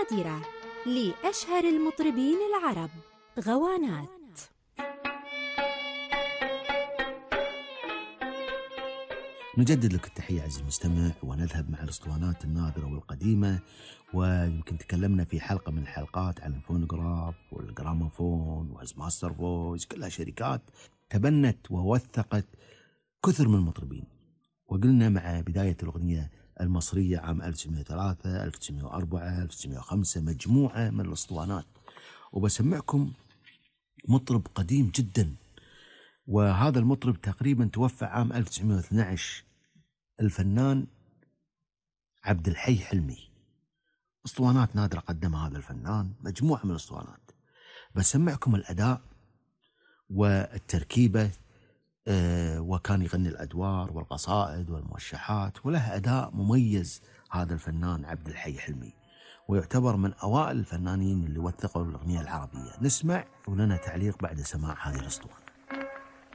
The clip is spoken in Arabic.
النادرة لأشهر المطربين العرب. غوانات. نجدد لك التحية عزيزي المستمع، ونذهب مع الأسطوانات النادرة والقديمة. ويمكن تكلمنا في حلقة من الحلقات عن الفونوغراف والجراموفون وماستر فويس، كلها شركات تبنت ووثقت كثر من المطربين. وقلنا مع بداية الأغنية المصرية عام 1903 1904 1905 مجموعة من الأسطوانات. وبسمعكم مطرب قديم جدا، وهذا المطرب تقريبا توفى عام 1912، الفنان عبد الحي حلمي. اسطوانات نادرة قدمها هذا الفنان، مجموعة من الاسطوانات. بسمعكم الأداء والتركيبة. وكان يغني الأدوار والقصائد والموشحات، وله أداء مميز هذا الفنان عبد الحي حلمي، ويعتبر من أوائل الفنانين اللي وثقوا الأغنية العربية. نسمع ولنا تعليق بعد سماع هذه الاسطوانة.